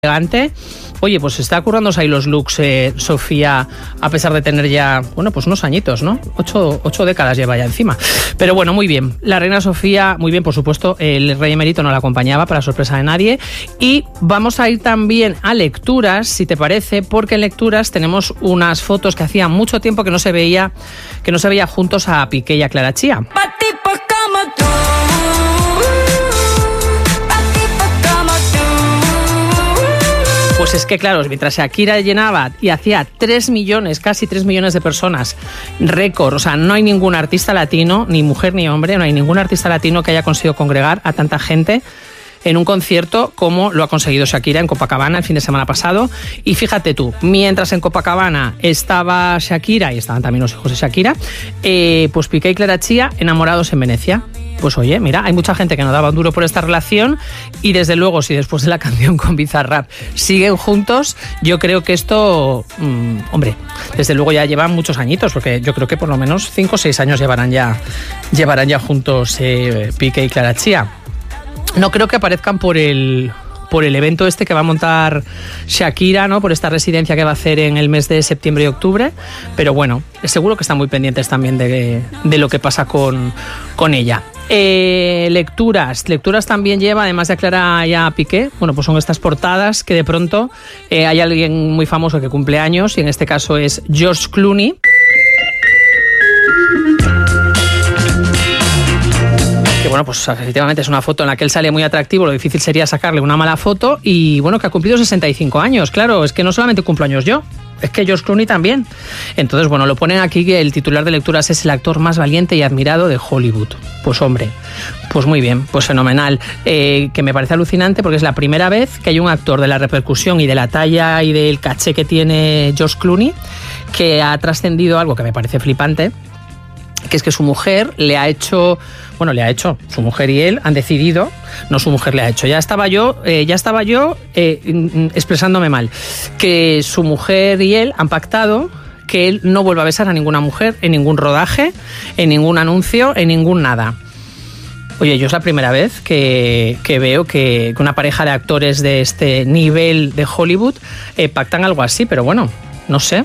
elegante. Oye, pues está currándose ahí los looks, Sofía, a pesar de tener ya, bueno, pues unos añitos, ¿no? 8 décadas lleva ya encima. Pero bueno, muy bien. La reina Sofía, muy bien, por supuesto, el rey emérito no la acompañaba, para sorpresa de nadie. Y vamos a ir también a lecturas, si te parece, porque en lecturas tenemos unas fotos que hacía mucho tiempo que no se veía juntos a Piqué y a Clara Chía. Pues es que claro, mientras Shakira llenaba y hacía 3 millones, casi 3 millones de personas, récord, o sea, no hay ningún artista latino, ni mujer ni hombre, no hay ningún artista latino que haya conseguido congregar a tanta gente en un concierto como lo ha conseguido Shakira en Copacabana el fin de semana pasado. Y fíjate tú, mientras en Copacabana estaba Shakira y estaban también los hijos de Shakira, pues Piqué y Clara Chía enamorados en Venecia. Pues oye, mira, hay mucha gente que no daba un duro por esta relación y desde luego si después de la canción con Bizarrap siguen juntos, yo creo que esto, hombre, desde luego ya llevan muchos añitos, porque yo creo que por lo menos 5 o 6 años llevarán ya juntos Piqué y Clara Chía. No creo que aparezcan por el evento este que va a montar Shakira, ¿no? Por esta residencia que va a hacer en el mes de septiembre y octubre, pero bueno, seguro que están muy pendientes también de lo que pasa con ella. Lecturas también lleva, además de a Clara y a Piqué, bueno, pues son estas portadas que de pronto hay alguien muy famoso que cumple años, y en este caso es George Clooney. Que bueno, pues efectivamente es una foto en la que él sale muy atractivo, lo difícil sería sacarle una mala foto, y bueno, que ha cumplido 65 años, claro, es que no solamente cumplo años yo, es que George Clooney también. Entonces, bueno, lo ponen aquí que el titular de lecturas es el actor más valiente y admirado de Hollywood. Pues hombre, pues muy bien, pues fenomenal. Que me parece alucinante porque es la primera vez que hay un actor de la repercusión y de la talla y del caché que tiene George Clooney que ha trascendido algo que me parece flipante, que es que su mujer su mujer y él han decidido, no su mujer le ha hecho, ya estaba yo expresándome mal, que su mujer y él han pactado que él no vuelva a besar a ninguna mujer en ningún rodaje, en ningún anuncio, en ningún nada. Oye, yo es la primera vez que veo que una pareja de actores de este nivel de Hollywood pactan algo así, pero bueno, no sé,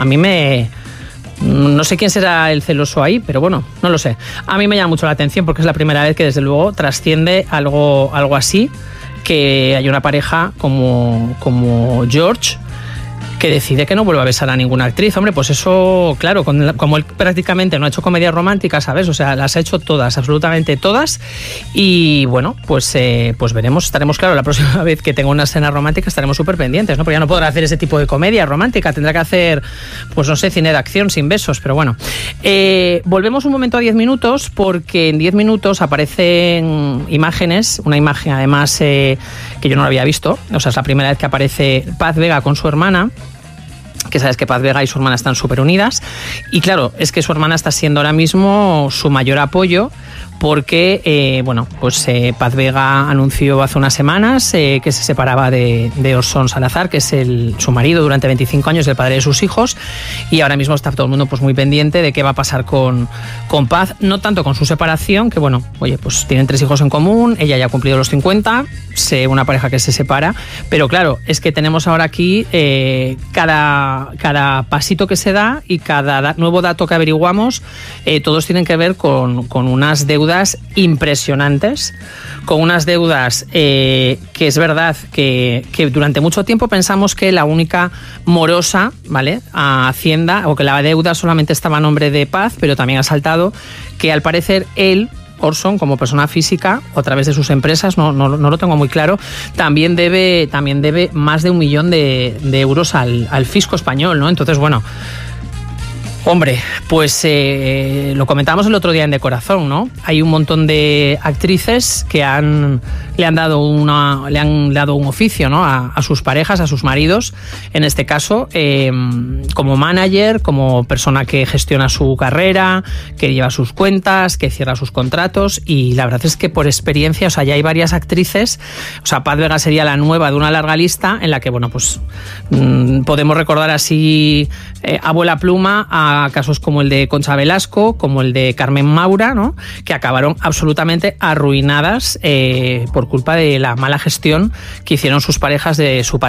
no sé quién será el celoso ahí, pero bueno, no lo sé. A mí me llama mucho la atención porque es la primera vez que desde luego trasciende algo así, que hay una pareja como George que decide que no vuelva a besar a ninguna actriz. Hombre, pues eso, claro, como él prácticamente no ha hecho comedias románticas, ¿sabes? O sea, las ha hecho todas, absolutamente todas. Y bueno, pues veremos, estaremos, claro, la próxima vez que tenga una escena romántica estaremos súper pendientes, ¿no? Porque ya no podrá hacer ese tipo de comedia romántica, tendrá que hacer, pues no sé, cine de acción sin besos, pero bueno. Volvemos un momento a 10 minutos, porque en 10 minutos aparecen imágenes, una imagen además que yo no la había visto, o sea, es la primera vez que aparece Paz Vega con su hermana, que sabes que Paz Vega y su hermana están súper unidas, y claro, es que su hermana está siendo ahora mismo su mayor apoyo, porque Paz Vega anunció hace unas semanas que se separaba de Orson Salazar, que es su marido durante 25 años, el padre de sus hijos, y ahora mismo está todo el mundo pues muy pendiente de qué va a pasar con Paz, no tanto con su separación, que bueno, oye, pues tienen 3 hijos en común, ella ya ha cumplido los 50, una pareja que se separa, pero claro, es que tenemos ahora aquí cada pasito que se da y cada nuevo dato que averiguamos, todos tienen que ver con unas deudas impresionantes, con unas deudas que es verdad que durante mucho tiempo pensamos que la única morosa, ¿vale?, a Hacienda, o que la deuda solamente estaba a nombre de Paz, pero también ha saltado que al parecer él, Orson, como persona física, o a través de sus empresas, no lo tengo muy claro, también debe más de 1 millón de euros al fisco español, ¿no? Entonces, bueno, hombre, pues lo comentábamos el otro día en De Corazón, ¿no? Hay un montón de actrices que le han dado un oficio, ¿no?, a sus parejas, a sus maridos, en este caso, como manager, como persona que gestiona su carrera, que lleva sus cuentas, que cierra sus contratos, y la verdad es que por experiencia, o sea, ya hay varias actrices, o sea, Paz Vega sería la nueva de una larga lista en la que, bueno, pues podemos recordar así a vuela pluma a a casos como el de Concha Velasco, como el de Carmen Maura, ¿no? Que acabaron absolutamente arruinadas por culpa de la mala gestión que hicieron sus parejas de su